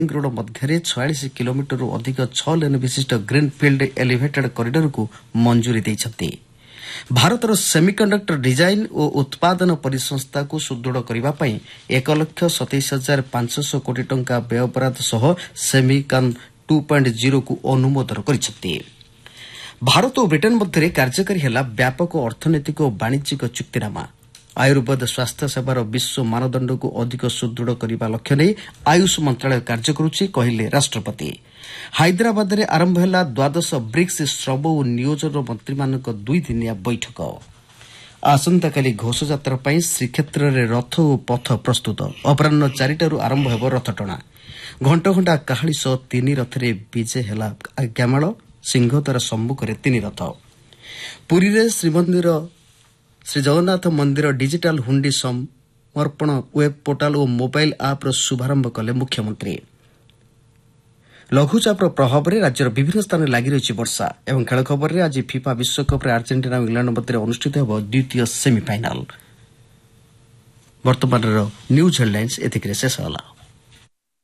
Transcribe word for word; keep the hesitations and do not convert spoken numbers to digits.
Road ମଧ୍ୟରେ ଛୟାଳିଶ କିଲୋମିଟରରୁ ଅଧିକ ଛଅ ଲେନ୍ ବିଶିଷ୍ଟ ଗ୍ରୀନଫିଲ୍ଡ ଏଲିଭେଟେଡ୍ କରିଡରକୁ ମଞ୍ଜୁରୀ ଦେଇଛନ୍ତି। ଭାରତର ସେମିକଣ୍ଡକ୍ଟର ଡିଜାଇନ୍ ଓ ଉତ୍ପାଦନ ପରିସଂସ୍ଥାକୁ ସୁଦୃଢ଼ କରିବା ପାଇଁ ଏକ ଲକ୍ଷ ସତେଇଶ ହଜାର ପାଞ୍ଚଶହ କୋଟି ଟଙ୍କା ବ୍ୟୟବରାଦ ସହ ସେମିକନ୍ ଟୁ ପଏଣ୍ଟ ଜିରୋକୁ ଅନୁମୋଦନ କରିଛନ୍ତି। ଭାରତ ଓ ବ୍ରିଟେନ୍ ମଧ୍ୟରେ କାର୍ଯ୍ୟକାରୀ ହେଲା ବ୍ୟାପକ ଅର୍ଥନୈତିକ ଓ ବାଣିଜ୍ୟିକ ଚୁକ୍ତିନାମା। ଆୟୁର୍ବେଦ ସ୍ୱାସ୍ଥ୍ୟ ସେବାର ବିଶ୍ୱ ମାନଦଣ୍ଡକୁ ଅଧିକ ସୁଦୃଢ଼ କରିବା ଲକ୍ଷ୍ୟ ନେଇ ଆୟୁଷ ମନ୍ତ୍ରଣାଳୟ କାର୍ଯ୍ୟ କରୁଛି କହିଲେ ରାଷ୍ଟ୍ରପତି। ହାଇଦ୍ରାବାଦରେ ଆରମ୍ଭ ହେଲା ଦ୍ୱାଦଶ ବ୍ରିକ୍ସ ଶ୍ରମ ଓ ନିୟୋଜନ ମନ୍ତ୍ରୀମାନଙ୍କ ଦୁଇଦିନିଆ ବୈଠକ। ଆସନ୍ତାକାଲି ଘୋଷଯାତ୍ରା ପାଇଁ ଶ୍ରୀକ୍ଷେତ୍ରରେ ରଥ ଓ ପଥ ପ୍ରସ୍ତୁତ। ଅପରାହ୍ନ ଚାରିଟାରୁ ଆରମ୍ଭ ହେବ ରଥଟଣା। ଘଣ୍ଟ ଘଣ୍ଟା କାହାଳି ସହ ତିନି ରଥରେ ବିଜେ ହେଲା ଆଜ୍ଞାମାଳ। ସିଂହଦ୍ୱାର ସମ୍ମୁଖରେ ତିନି ରଥ। ପୁରୀରେ ଶ୍ରୀମନ୍ଦିର ଶ୍ରୀଜଗନ୍ନାଥ ମନ୍ଦିର ଡିଜିଟାଲ ହୁଣ୍ଡି ସମର୍ପଣ ୱେବ୍ ପୋର୍ଟାଲ ଓ ମୋବାଇଲ୍ ଆପ୍ର ଶୁଭାରମ୍ଭ କଲେ ମୁଖ୍ୟମନ୍ତ୍ରୀ। ଲଘୁଚାପର ପ୍ରଭାବରେ ରାଜ୍ୟର ବିଭିନ୍ନ ସ୍ଥାନରେ ଲାଗି ରହିଛି ବର୍ଷା। ଏବଂ ଖେଳ ଖବରରେ ଆଜି ଫିଫା ବିଶ୍ୱକପ୍ରେ ଆର୍ଜେଣ୍ଟିନା ଓ ଇଂଲଣ୍ଡ ମଧ୍ୟରେ ଅନୁଷ୍ଠିତ ହେବ ଦ୍ୱିତୀୟ ସେମିଫାଇନାଲ୍। ବର୍ତ୍ତମାନର ନ୍ୟୁଜ୍ ହେଡ୍ଲାଇନ୍ସ ଏତିକିରେ ଶେଷ ହେଲା।